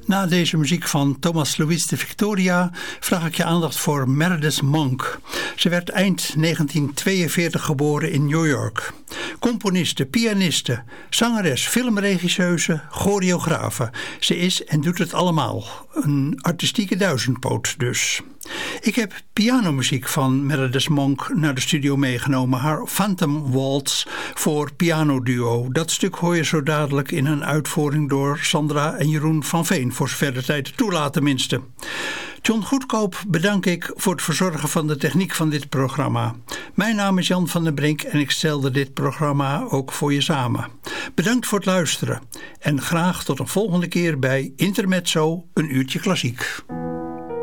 Na deze muziek van Thomas Louis de Victoria vraag ik je aandacht voor Meredith Monk. Ze werd eind 1942 geboren in New York. Componiste, pianiste, zangeres, filmregisseuse, choreografe. Ze is en doet het allemaal. Een artistieke duizendpoot dus. Ik heb pianomuziek van Meredith Monk naar de studio meegenomen. Haar Phantom Waltz voor pianoduo. Dat stuk hoor je zo dadelijk in een uitvoering door Sandra en Jeroen van Veen. Voor zover de tijd toelaat tenminste. John Goedkoop bedank ik voor het verzorgen van de techniek van dit programma. Mijn naam is Jan van den Brink en ik stelde dit programma ook voor je samen. Bedankt voor het luisteren en graag tot een volgende keer bij Intermezzo, een uurtje klassiek.